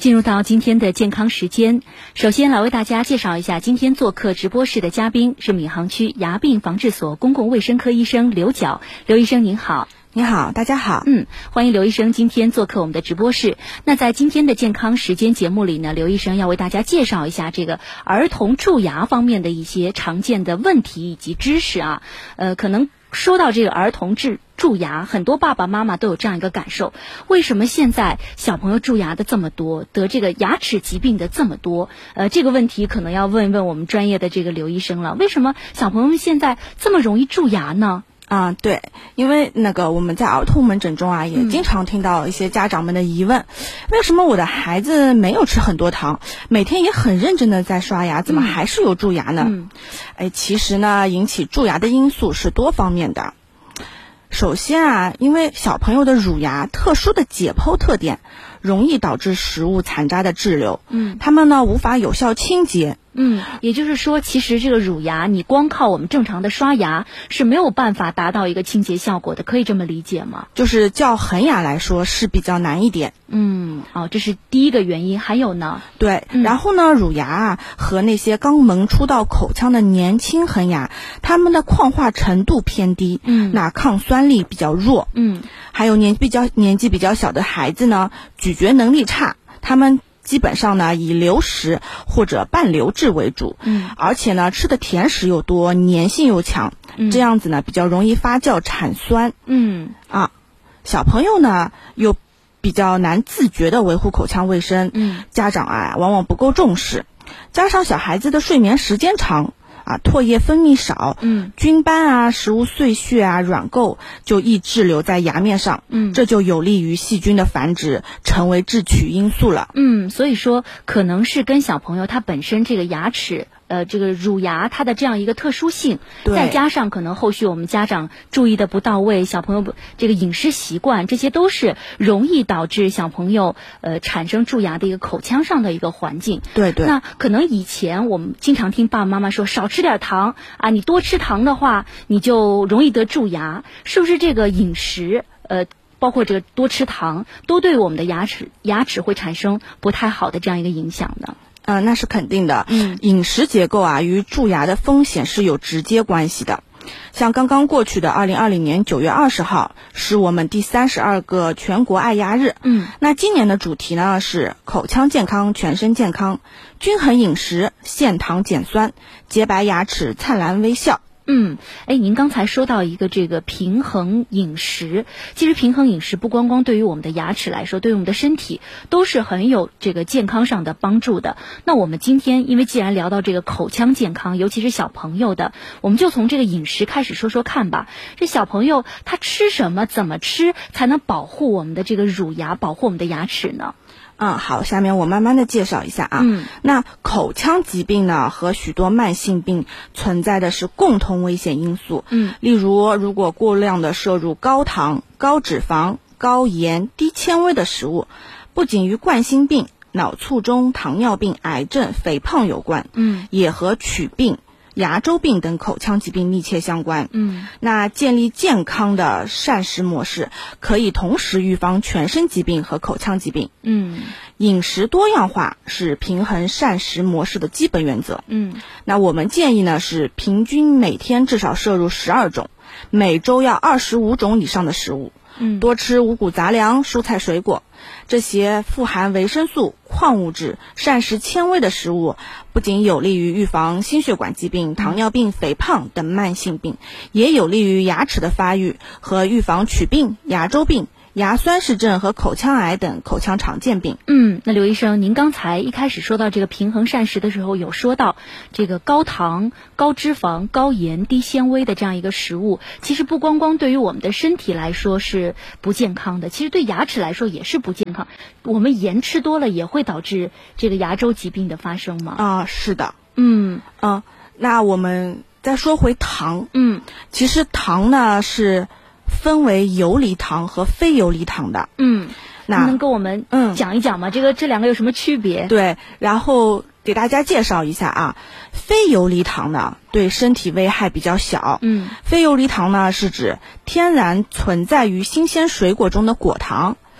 进入到今天的健康时间，首先来为大家介绍一下今天做客直播室的嘉宾是闵行区牙病防治所公共卫生科医生刘皎。刘医生您好。 你好，大家好。 欢迎刘医生今天做客我们的直播室。那在今天的健康时间节目里呢，刘医生要为大家介绍一下这个儿童蛀牙方面的一些常见的问题以及知识啊。可能说到这个儿童蛀牙，很多爸爸妈妈都有这样一个感受，为什么现在小朋友蛀牙的这么多，得这个牙齿疾病的这么多？这个问题可能要问一问我们专业的这个刘医生了。为什么小朋友们现在这么容易蛀牙呢？ 对，因为我们在儿童门诊中啊，也经常听到一些家长们的疑问，为什么我的孩子没有吃很多糖，每天也很认真的在刷牙，怎么还是有蛀牙呢？其实呢，引起蛀牙的因素是多方面的。首先啊，因为小朋友的乳牙特殊的解剖特点，容易导致食物残渣的滞留，他们呢无法有效清洁。 也就是说，其实这个乳牙你光靠我们正常的刷牙是没有办法达到一个清洁效果的，可以这么理解吗？ 就是较恒牙来说是比较难一点。 这是第一个原因。还有呢？ 对，然后呢，乳牙啊和那些刚萌出到口腔的年轻恒牙，它们的矿化程度偏低，那抗酸力比较弱，还有年纪比较小的孩子呢，咀嚼能力差，他们基本上呢以流食或者半流质为主，而且呢吃的甜食又多，粘性又强，这样子呢比较容易发酵产酸。小朋友呢又比较难自觉的维护口腔卫生，家长啊往往不够重视，加上小孩子的睡眠时间长，唾液分泌少，菌斑啊、食物碎屑啊、软垢就易滞留在牙面上，这就有利于细菌的繁殖，成为致龋因素了。 所以说可能是跟小朋友他本身这个牙齿这个乳牙它的这样一个特殊性，再加上可能后续我们家长注意的不到位，小朋友这个饮食习惯，这些都是容易导致小朋友产生蛀牙的一个口腔上的一个环境。 对。 那可能以前我们经常听爸爸妈妈说少吃点糖啊，你多吃糖的话你就容易得蛀牙，是不是这个饮食包括这个多吃糖都对我们的牙齿会产生不太好的这样一个影响呢？ 那是肯定的。饮食结构啊与蛀牙的风险是有直接关系的。像刚刚过去的2020年9月20号是我们第32个全国爱牙日。那今年的主题呢是口腔健康全身健康，均衡饮食，限糖减酸，洁白牙齿灿烂微笑。 您刚才说到一个这个平衡饮食，其实平衡饮食不光光对于我们的牙齿来说，对于我们的身体都是很有这个健康上的帮助的。那我们今天因为既然聊到这个口腔健康，尤其是小朋友的，我们就从这个饮食开始说说看吧。这小朋友他吃什么，怎么吃才能保护我们的这个乳牙，保护我们的牙齿呢？ 好，下面我慢慢的介绍一下啊。那口腔疾病呢和许多慢性病存在的是共同危险因素。例如如果过量的摄入高糖、高脂肪、高盐、低纤维的食物，不仅与冠心病、脑卒中、糖尿病、癌症、肥胖有关，也和龋病、牙周病等口腔疾病密切相关。那建立健康的膳食模式，可以同时预防全身疾病和口腔疾病。饮食多样化是平衡膳食模式的基本原则。那我们建议呢是平均每天至少摄入12种，每周要25种以上的食物。多吃五谷杂粮、蔬菜水果，这些富含维生素、矿物质、膳食纤维的食物，不仅有利于预防心血管疾病、糖尿病、肥胖等慢性病，也有利于牙齿的发育和预防龋病、牙周病、牙酸氏症和口腔癌等口腔常见病。 那刘医生，您刚才一开始说到这个平衡膳食的时候，有说到这个高糖、高脂肪、高盐、低纤维的这样一个食物，其实不光光对于我们的身体来说是不健康的，其实对牙齿来说也是不健康。我们盐吃多了也会导致这个牙周疾病的发生吗？ 是的。那我们再说回糖。其实糖呢是分为游离糖和非游离糖的。 那能跟我们讲一讲吗？这两个有什么区别？ 对，然后给大家介绍一下啊。非游离糖呢对身体危害比较小。非游离糖呢是指天然存在于新鲜水果中的果糖。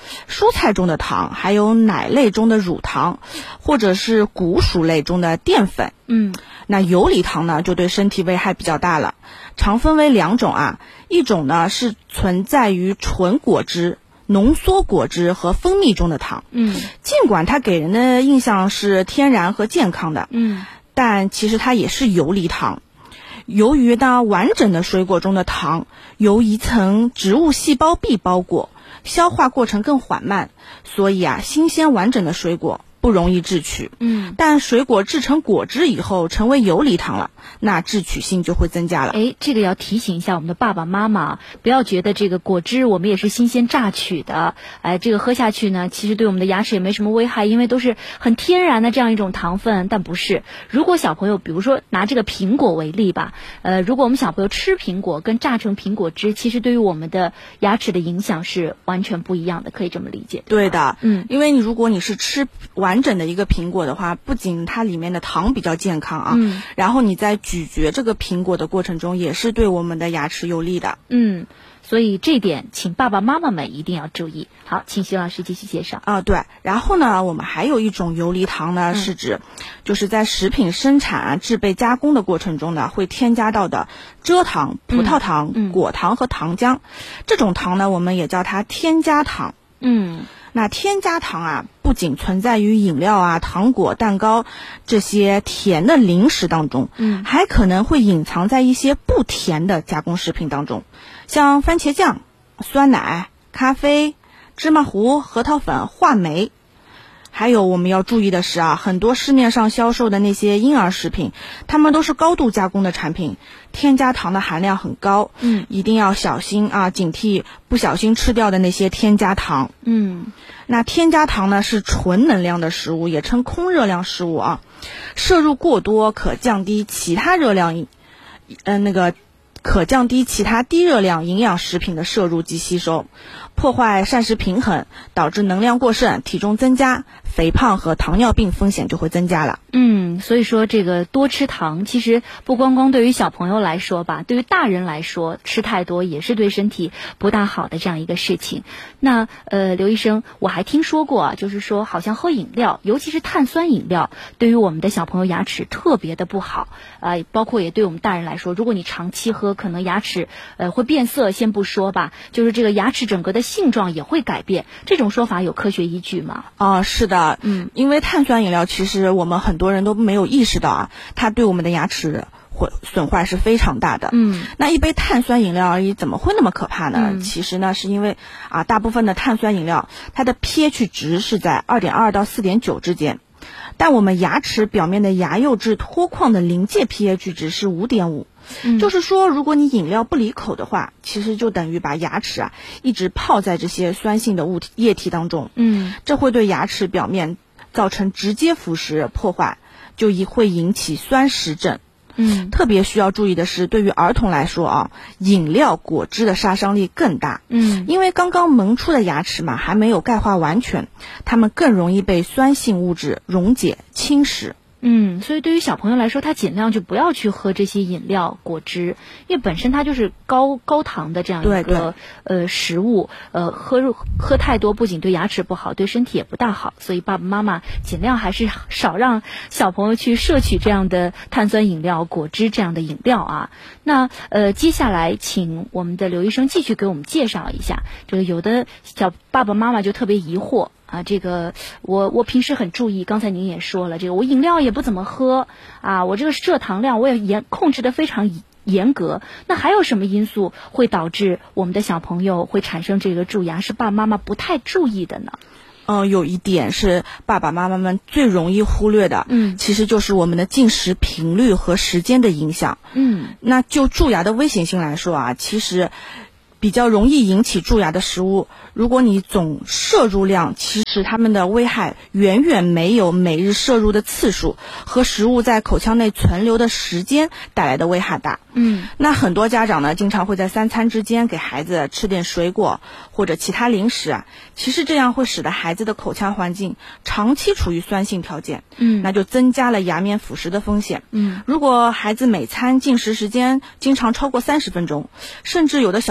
蔬菜中的糖，还有奶类中的乳糖，或者是谷薯类中的淀粉。那游离糖呢，就对身体危害比较大了，常分为2种啊，一种呢是存在于纯果汁、浓缩果汁和蜂蜜中的糖。尽管它给人的印象是天然和健康的，但其实它也是游离糖。由于呢完整的水果中的糖由一层植物细胞壁包裹，消化过程更缓慢，所以啊新鲜完整的水果不容易制取。但水果制成果汁以后成为游离糖了，那制取性就会增加了。 这个要提醒一下我们的爸爸妈妈，不要觉得这个果汁我们也是新鲜榨取的，这个喝下去呢其实对我们的牙齿也没什么危害，因为都是很天然的这样一种糖分。但不是，如果小朋友比如说拿这个苹果为例吧，如果我们小朋友吃苹果跟榨成苹果汁，其实对于我们的牙齿的影响是完全不一样的，可以这么理解。 对的，因为如果你是吃完整的一个苹果的话，不仅它里面的糖比较健康啊，然后你在咀嚼这个苹果的过程中也是对我们的牙齿有利的。 所以这点请爸爸妈妈们一定要注意。好，请徐老师继续介绍。 对，然后呢我们还有一种游离糖呢，是指就是在食品生产、制备、加工的过程中呢会添加到的蔗糖、葡萄糖、果糖和糖浆。这种糖呢我们也叫它添加糖。那添加糖啊不仅存在于饮料啊、糖果、蛋糕这些甜的零食当中，还可能会隐藏在一些不甜的加工食品当中，像番茄酱、酸奶、咖啡、芝麻糊、核桃粉、话梅。还有我们要注意的是啊，很多市面上销售的那些婴儿食品，它们都是高度加工的产品，添加糖的含量很高，一定要小心啊，警惕不小心吃掉的那些添加糖。那添加糖呢是纯能量的食物，也称空热量食物啊，摄入过多可降低其他热量，可降低其他低热量营养食品的摄入及吸收，破坏膳食平衡，导致能量过剩、体重增加、肥胖和糖尿病风险就会增加了。 所以说这个多吃糖其实不光光对于小朋友来说吧，对于大人来说吃太多也是对身体不大好的这样一个事情。那刘医生，我还听说过啊，就是说好像喝饮料，尤其是碳酸饮料，对于我们的小朋友牙齿特别的不好包括也对我们大人来说，如果你长期喝，可能牙齿会变色，先不说吧，就是这个牙齿整个的性状也会改变，这种说法有科学依据吗？ 是的，因为碳酸饮料其实我们很多人都没有意识到啊，它对我们的牙齿损坏是非常大的。那一杯碳酸饮料而已，怎么会那么可怕呢？其实呢是因为大部分的碳酸饮料它的 pH 值是在 2.2 到 4.9 之间，但我们牙齿表面的牙釉质脱矿的临界 pH 值是 5.5。就是说如果你饮料不离口的话，其实就等于把牙齿一直泡在这些酸性的液体当中。这会对牙齿表面造成直接腐蚀破坏，就会引起酸蚀症。特别需要注意的是，对于儿童来说饮料果汁的杀伤力更大。因为刚刚萌出的牙齿嘛，还没有钙化完全，它们更容易被酸性物质溶解侵蚀。 所以对于小朋友来说，他尽量就不要去喝这些饮料果汁，因为本身它就是高糖的这样一个食物，喝太多不仅对牙齿不好，对身体也不大好，所以爸爸妈妈尽量还是少让小朋友去摄取这样的碳酸饮料果汁这样的饮料啊。那接下来请我们的刘医生继续给我们介绍一下，这个有的小爸爸妈妈就特别疑惑这个我平时很注意，刚才您也说了，这个我饮料也不怎么喝我这个蔗糖量我也控制得非常严格。那还有什么因素会导致我们的小朋友会产生这个蛀牙，是爸爸妈妈不太注意的呢？ 有一点是爸爸妈妈们最容易忽略的，其实就是我们的进食频率和时间的影响。那就蛀牙的危险性来说其实比较容易引起蛀牙的食物，如果你总摄入量，其实它们的危害远远没有每日摄入的次数和食物在口腔内存留的时间带来的危害大。那很多家长呢，经常会在3餐之间给孩子吃点水果或者其他零食其实这样会使得孩子的口腔环境长期处于酸性条件，那就增加了牙面腐蚀的风险。如果孩子每餐进食时间经常超过30分钟，甚至有的小朋友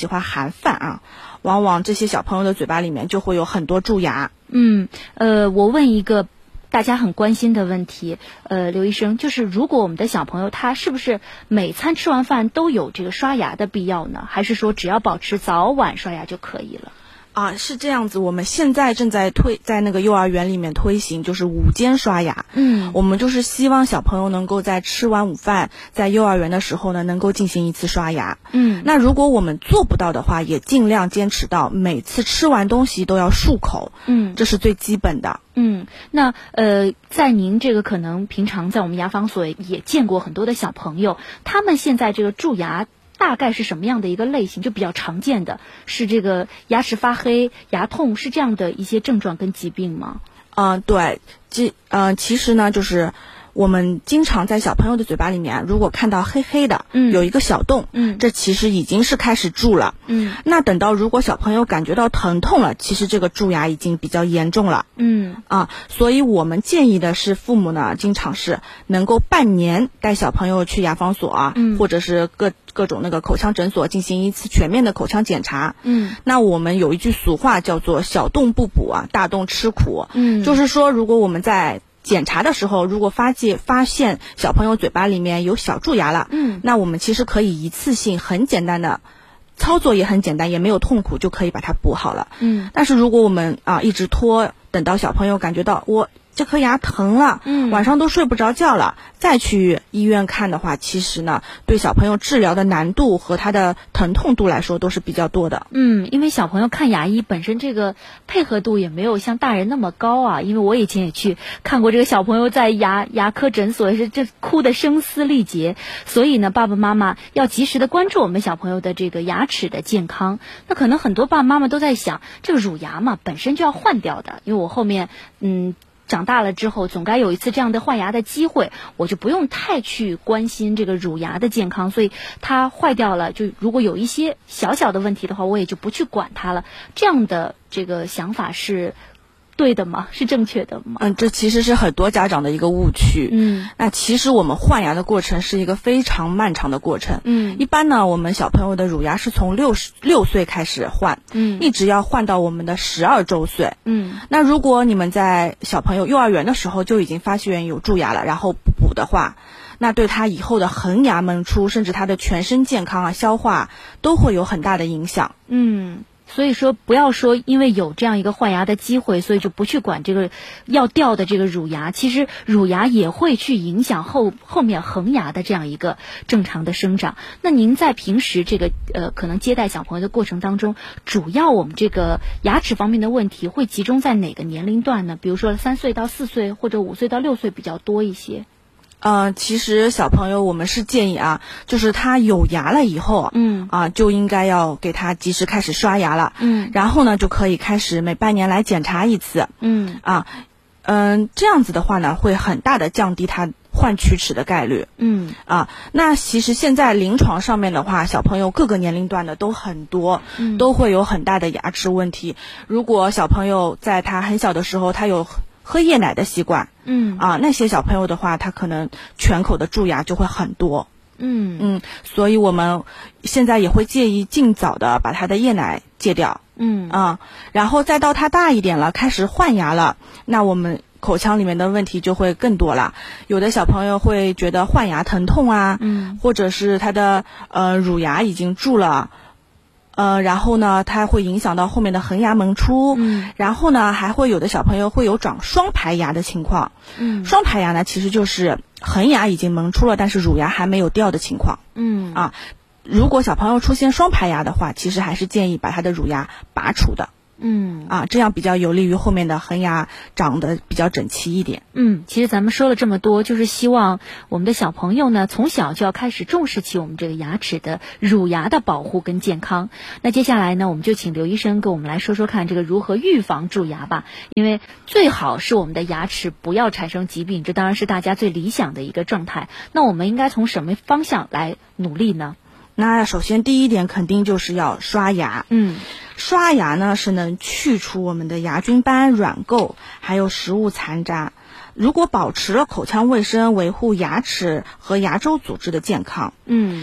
喜欢含饭啊，往往这些小朋友的嘴巴里面就会有很多蛀牙。 我问一个大家很关心的问题，刘医生，就是如果我们的小朋友他是不是每餐吃完饭都有这个刷牙的必要呢？还是说只要保持早晚刷牙就可以了？ 是这样子，我们现在正在在那个幼儿园里面推行，就是午间刷牙。我们就是希望小朋友能够在吃完午饭，在幼儿园的时候呢，能够进行一次刷牙。那如果我们做不到的话，也尽量坚持到每次吃完东西都要漱口。这是最基本的。 那在您这个可能平常在我们牙防所也见过很多的小朋友，他们现在这个蛀牙大概是什么样的一个类型？就比较常见的是这个牙齿发黑、牙痛，是这样的一些症状跟疾病吗？ 对，其实呢，就是我们经常在小朋友的嘴巴里面，如果看到黑黑的，有一个小洞，这其实已经是开始蛀了。那等到如果小朋友感觉到疼痛了，其实这个蛀牙已经比较严重了。所以我们建议的是父母呢，经常是能够半年带小朋友去牙防所啊，或者是各种那个口腔诊所进行一次全面的口腔检查。那我们有一句俗话叫做小洞不补啊，大洞吃苦。就是说如果我们在检查的时候，如果发现小朋友嘴巴里面有小蛀牙了，那我们其实可以一次性很简单的操作，也很简单，也没有痛苦，就可以把它补好了。但是如果我们一直拖，等到小朋友感觉到我这颗牙疼了，晚上都睡不着觉了，再去医院看的话，其实呢，对小朋友治疗的难度和他的疼痛度来说都是比较多的。 因为小朋友看牙医本身这个配合度也没有像大人那么高啊。因为我以前也去看过这个小朋友在牙科诊所，也是这哭得声嘶力竭。所以呢，爸爸妈妈要及时的关注我们小朋友的这个牙齿的健康。那可能很多爸爸妈妈都在想，这个乳牙嘛，本身就要换掉的，因为我后面长大了之后总该有一次这样的换牙的机会，我就不用太去关心这个乳牙的健康，所以它坏掉了，就如果有一些小小的问题的话，我也就不去管它了。这样的这个想法是对的吗？是正确的吗？ 这其实是很多家长的一个误区。那其实我们换牙的过程是一个非常漫长的过程。一般呢，我们小朋友的乳牙是从6岁开始换，一直要换到我们的12周岁。那如果你们在小朋友幼儿园的时候就已经发现有蛀牙了，然后不补的话，那对他以后的恒牙萌出，甚至他的全身健康消化都会有很大的影响。 所以说不要说因为有这样一个换牙的机会，所以就不去管这个要掉的这个乳牙。其实乳牙也会去影响后面恒牙的这样一个正常的生长。那您在平时这个可能接待小朋友的过程当中，主要我们这个牙齿方面的问题会集中在哪个年龄段呢？比如说3岁到4岁或者5岁到6岁比较多一些。 其实小朋友我们是建议就是他有牙了以后，就应该要给他及时开始刷牙了，然后呢就可以开始每半年来检查一次，这样子的话呢，会很大的降低他换龋齿的概率。那其实现在临床上面的话，小朋友各个年龄段的都很多，都会有很大的牙齿问题。如果小朋友在他很小的时候，他有喝夜奶的习惯，那些小朋友的话，他可能全口的蛀牙就会很多。所以我们现在也会建议尽早的把他的夜奶戒掉。然后再到他大一点了，开始换牙了，那我们口腔里面的问题就会更多了。有的小朋友会觉得换牙疼痛或者是他的乳牙已经蛀了。然后呢，它会影响到后面的恒牙萌出，然后呢，还会有的小朋友会有长双排牙的情况。双排牙呢，其实就是恒牙已经萌出了，但是乳牙还没有掉的情况。如果小朋友出现双排牙的话，其实还是建议把他的乳牙拔除的。这样比较有利于后面的恒牙长得比较整齐一点。 其实咱们说了这么多，就是希望我们的小朋友呢，从小就要开始重视起我们这个牙齿的乳牙的保护跟健康。那接下来呢，我们就请刘医生跟我们来说说看这个如何预防蛀牙吧。因为最好是我们的牙齿不要产生疾病，这当然是大家最理想的一个状态。那我们应该从什么方向来努力呢？ 那首先第一点肯定就是要刷牙。刷牙呢是能去除我们的牙菌斑、软垢还有食物残渣。如果保持了口腔卫生，维护牙齿和牙周组织的健康，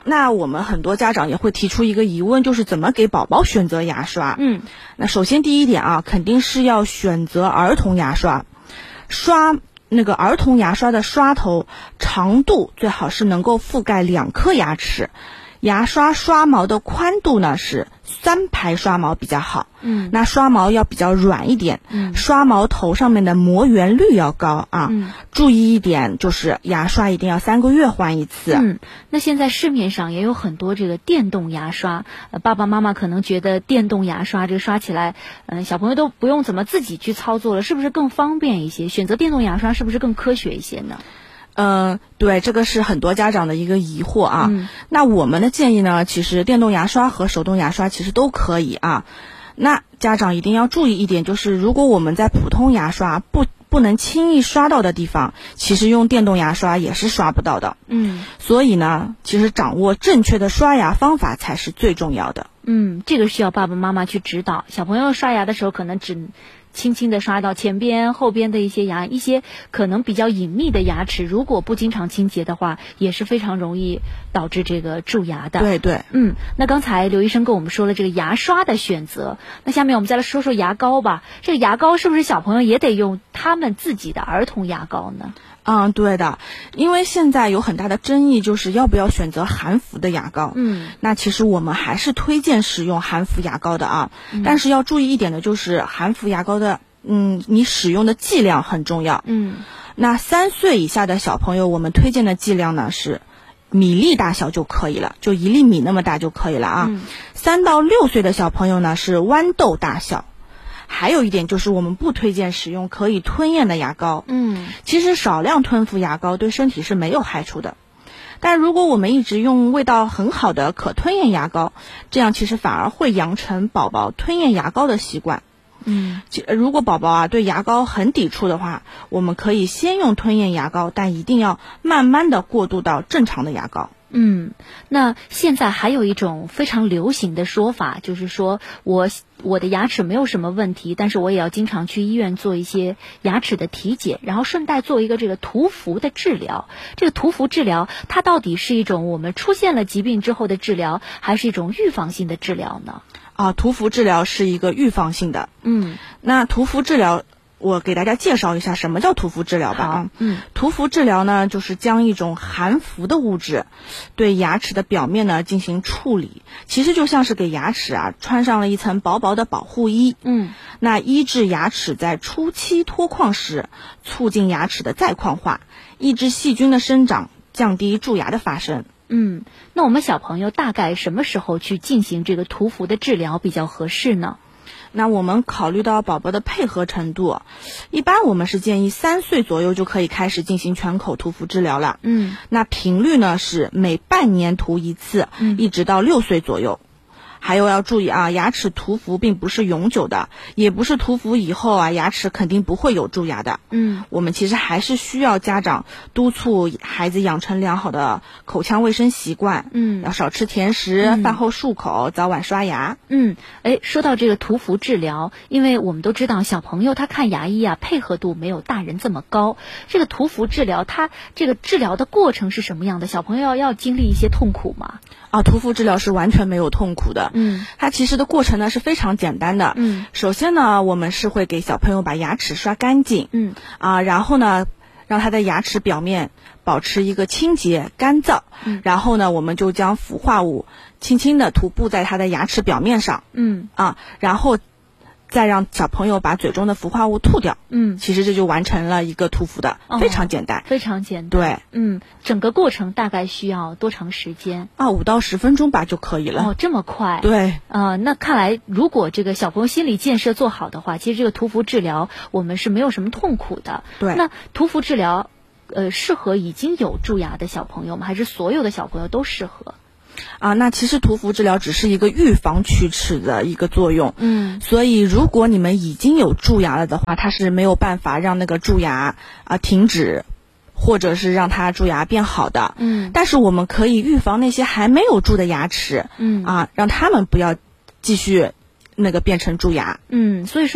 那我们很多家长也会提出一个疑问，就是怎么给宝宝选择牙刷？那首先第一点啊，肯定是要选择儿童牙刷，那个儿童牙刷的刷头长度最好是能够覆盖2颗牙齿，牙刷刷毛的宽度呢是3排刷毛比较好。那刷毛要比较软一点，刷毛头上面的磨圆率要高啊。注意一点就是牙刷一定要3个月换一次。 那现在市面上也有很多这个电动牙刷，爸爸妈妈可能觉得电动牙刷这个刷起来，小朋友都不用怎么自己去操作了，是不是更方便一些？选择电动牙刷是不是更科学一些呢？ 对，这个是很多家长的一个疑惑啊。那我们的建议呢，其实电动牙刷和手动牙刷其实都可以啊。那家长一定要注意一点，就是如果我们在普通牙刷不能轻易刷到的地方，其实用电动牙刷也是刷不到的。所以呢，其实掌握正确的刷牙方法才是最重要的。 这个需要爸爸妈妈去指导。小朋友刷牙的时候可能只轻轻地刷到前边后边的一些牙，一些可能比较隐秘的牙齿，如果不经常清洁的话，也是非常容易导致这个蛀牙的。 对。 那刚才刘医生跟我们说了这个牙刷的选择，那下面我们再来说说牙膏吧。这个牙膏是不是小朋友也得用他们自己的儿童牙膏呢？ 对的，因为现在有很大的争议，就是要不要选择含氟的牙膏。那其实我们还是推荐使用含氟牙膏的啊。但是要注意一点的就是含氟牙膏的，你使用的剂量很重要。那3岁以下的小朋友，我们推荐的剂量呢是米粒大小就可以了，就1粒米那么大就可以了啊。3到6岁的小朋友呢是豌豆大小。还有一点就是我们不推荐使用可以吞咽的牙膏。其实少量吞服牙膏对身体是没有害处的，但如果我们一直用味道很好的可吞咽牙膏，这样其实反而会养成宝宝吞咽牙膏的习惯。如果宝宝对牙膏很抵触的话，我们可以先用吞咽牙膏，但一定要慢慢的过渡到正常的牙膏。 那现在还有一种非常流行的说法，就是说我的牙齿没有什么问题，但是我也要经常去医院做一些牙齿的体检，然后顺带做一个这个涂氟的治疗。这个涂氟治疗它到底是一种我们出现了疾病之后的治疗，还是一种预防性的治疗呢？ 涂氟治疗是一个预防性的。那涂氟治疗我给大家介绍一下什么叫涂氟治疗吧。涂氟治疗呢，就是将一种含氟的物质对牙齿的表面呢进行处理，其实就像是给牙齿穿上了一层薄薄的保护衣。那医治牙齿在初期脱矿时，促进牙齿的再矿化，抑制细菌的生长，降低蛀牙的发生。 那我们小朋友大概什么时候去进行这个涂氟的治疗比较合适呢？ 那我们考虑到宝宝的配合程度，一般我们是建议3岁左右就可以开始进行全口涂氟治疗了。那频率呢是每半年涂一次，一直到6岁左右。还有要注意牙齿涂氟并不是永久的，也不是涂氟以后牙齿肯定不会有蛀牙的。我们其实还是需要家长督促孩子养成良好的口腔卫生习惯。要少吃甜食，饭后漱口，早晚刷牙。 说到这个涂氟治疗，因为我们都知道小朋友他看牙医配合度没有大人这么高，这个涂氟治疗它这个治疗的过程是什么样的？小朋友要经历一些痛苦吗？ 涂氟治疗是完全没有痛苦的。它其实的过程呢是非常简单的。首先呢，我们是会给小朋友把牙齿刷干净。然后呢，让他的牙齿表面保持一个清洁干燥。然后呢，我们就将氟化物轻轻的涂布在他的牙齿表面上。然后再让小朋友把嘴中的氟化物吐掉。其实这就完成了一个涂氟的，非常简单。 非常简单。对。整个过程大概需要多长时间 ？5到10分钟吧就可以了。 这么快？ 对。 那看来如果这个小朋友心理建设做好的话，其实这个涂氟治疗我们是没有什么痛苦的。 对。 那涂氟治疗适合已经有蛀牙的小朋友吗？还是所有的小朋友都适合？ 那其实涂氟治疗只是一个预防龋齿的一个作用。所以如果你们已经有蛀牙了的话，它是没有办法让那个蛀牙停止，或者是让它蛀牙变好的。但是我们可以预防那些还没有蛀的牙齿。让他们不要继续变成蛀牙。 所以说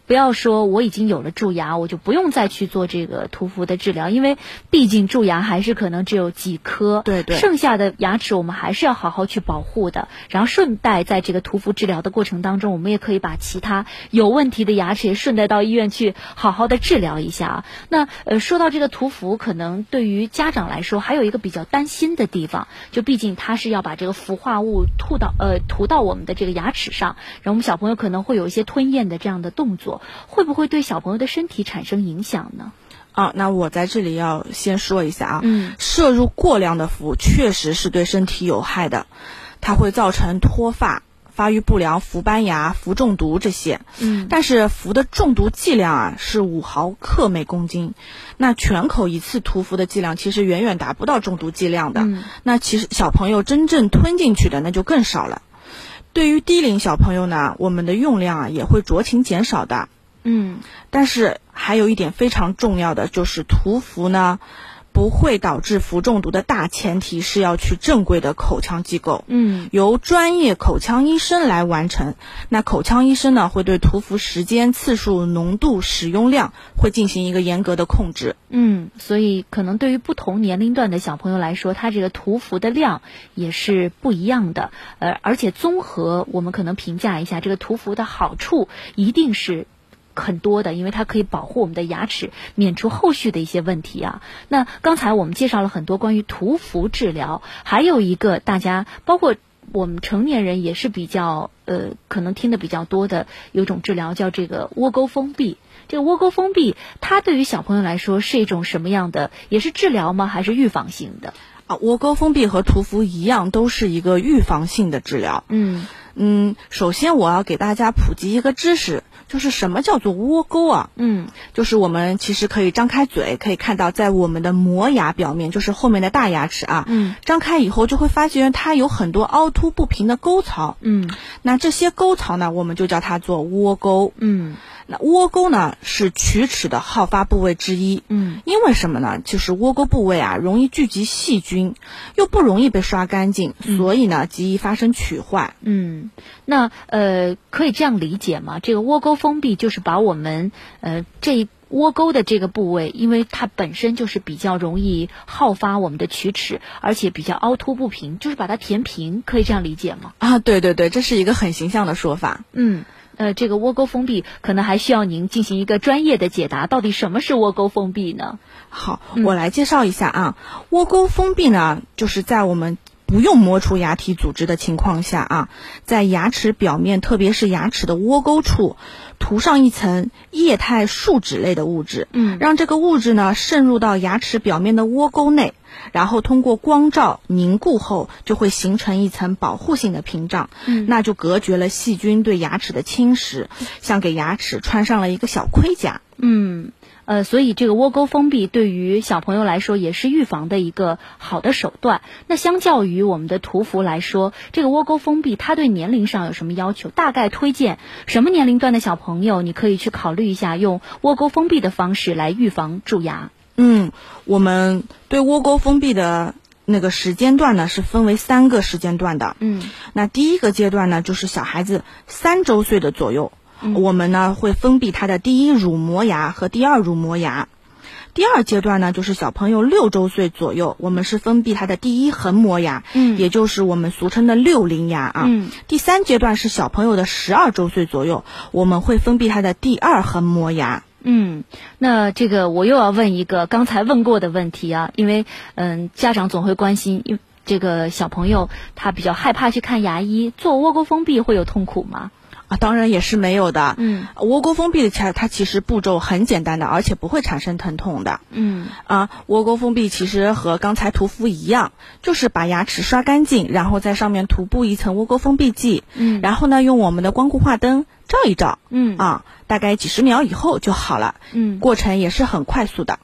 不要说我已经有了蛀牙，我就不用再去做这个涂氟的治疗，因为毕竟蛀牙还是可能只有几颗， 对， 剩下的牙齿我们还是要好好去保护的。然后顺带在这个涂氟治疗的过程当中，我们也可以把其他有问题的牙齿也顺带到医院去好好的治疗一下。那说到这个涂氟，可能对于家长来说还有一个比较担心的地方，就毕竟它是要把这个氟化物涂到我们的这个牙齿上，然后我们小朋友可能会有一些吞咽的这样的动作，会不会对小朋友的身体产生影响呢？ 那我在这里要先说一下啊，摄入过量的氟确实是对身体有害的，它会造成脱发、发育不良、氟斑牙、氟中毒这些。但是氟的中毒剂量啊是5毫克每公斤，那全口一次涂氟的剂量其实远远达不到中毒剂量的。那其实小朋友真正吞进去的那就更少了。对于低龄小朋友呢，我们的用量啊也会酌情减少的。但是还有一点非常重要的就是涂氟呢不会导致氟中毒的大前提是要去正规的口腔机构，由专业口腔医生来完成。那口腔医生呢会对涂氟时间、次数、浓度、使用量会进行一个严格的控制。 所以可能对于不同年龄段的小朋友来说，他这个涂氟的量也是不一样的。而且综合我们可能评价一下，这个涂氟的好处一定是很多的，因为它可以保护我们的牙齿免除后续的一些问题啊。那刚才我们介绍了很多关于涂氟治疗，还有一个大家包括我们成年人也是比较可能听的比较多的有种治疗叫这个窝沟封闭。这个窝沟封闭它对于小朋友来说是一种什么样的，也是治疗吗？还是预防性的？ 窝沟封闭和涂氟一样都是一个预防性的治疗。首先我要给大家普及一个知识，就是什么叫做窝沟啊？就是我们其实可以张开嘴，可以看到在我们的磨牙表面，就是后面的大牙齿啊，张开以后就会发现它有很多凹凸不平的沟槽。那这些沟槽呢，我们就叫它做窝沟。那窝沟呢是龋齿的好发部位之一。因为什么呢？就是窝沟部位啊容易聚集细菌，又不容易被刷干净，所以呢极易发生龋坏。 那可以这样理解吗？这个窝沟封闭就是把我们这窝沟的这个部位，因为它本身就是比较容易好发我们的龋齿，而且比较凹凸不平，就是把它填平，可以这样理解吗？ 对，这是一个很形象的说法。 这个窝沟封闭可能还需要您进行一个专业的解答，到底什么是窝沟封闭呢？ 好，我来介绍一下啊。窝沟封闭呢，就是在我们不用磨除牙体组织的情况下啊，在牙齿表面，特别是牙齿的窝沟处，涂上一层液态树脂类的物质，让这个物质呢渗入到牙齿表面的窝沟内，然后通过光照凝固后，就会形成一层保护性的屏障，那就隔绝了细菌对牙齿的侵蚀，像给牙齿穿上了一个小盔甲。 所以这个窝沟封闭对于小朋友来说也是预防的一个好的手段。那相较于我们的涂氟来说，这个窝沟封闭它对年龄上有什么要求？大概推荐什么年龄段的小朋友你可以去考虑一下用窝沟封闭的方式来预防蛀牙？ 我们对窝沟封闭的那个时间段呢是分为3个时间段的。那第一个阶段呢就是小孩子3周岁的左右，我们呢会封闭他的第1乳磨牙和第2乳磨牙。第2阶段呢就是小朋友6周岁左右，我们是封闭他的第1横磨牙，也就是我们俗称的60牙啊。第3阶段是小朋友的12周岁左右，我们会封闭他的第2横磨牙。 那这个我又要问一个刚才问过的问题啊，因为家长总会关心，因为这个小朋友他比较害怕去看牙医，做窝沟封闭会有痛苦吗？ 当然也是没有的。窝沟封闭的它其实步骤很简单的，而且不会产生疼痛的。窝沟封闭其实和刚才涂氟一样，就是把牙齿刷干净，然后在上面涂布一层窝沟封闭剂，然后呢用我们的光固化灯照一照，大概几十秒以后就好了。过程也是很快速的。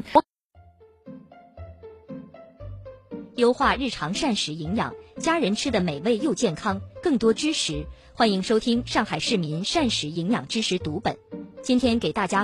优化日常膳食营养，家人吃的美味又健康。更多知识，欢迎收听上海市民膳食营养知识读本。今天给大家